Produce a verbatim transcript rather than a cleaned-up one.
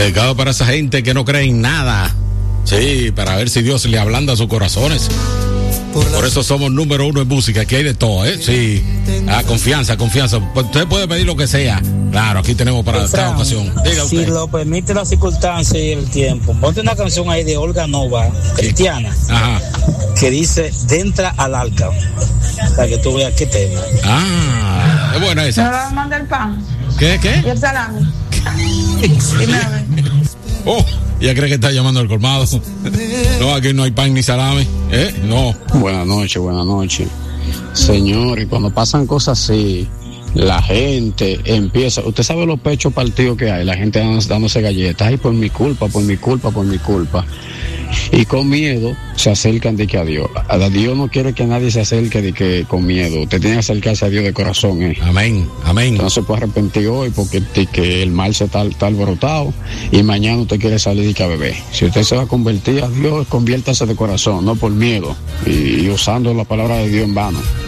Dedicado para esa gente que no cree en nada. Sí, para ver si Dios le ablanda sus corazones. Por eso somos número uno en música. Aquí hay de todo, ¿eh? Sí. Ah, confianza, confianza. Usted puede pedir lo que sea. Claro, aquí tenemos para cada ocasión. Diga usted. Si lo permite la circunstancia y el tiempo, ponte una canción ahí de Olga Nova, cristiana, ajá, que dice Dentra al arca, para que tú veas qué tema. Ah, es buena esa. ¿Me va a mandar el pan? ¿Qué, qué? ¿Y el salami? Dime a ver. Oh, ya cree que está llamando al colmado. No, aquí no hay pan ni salami, ¿eh? No. Buenas noches, buenas noches. Señor, y cuando pasan cosas así, la gente empieza, usted sabe los pechos partidos que hay, la gente dándose galletas, ay, por mi culpa, por mi culpa, por mi culpa. Y con miedo se acercan de que a Dios. A Dios no quiere que nadie se acerque de que con miedo. Usted tiene que acercarse a Dios de corazón, ¿eh? Amén, amén. No se puede arrepentir hoy porque de que el mal se está, está alborotado y mañana usted quiere salir de que a beber. Si usted se va a convertir a Dios, conviértase de corazón, no por miedo y, y usando la palabra de Dios en vano.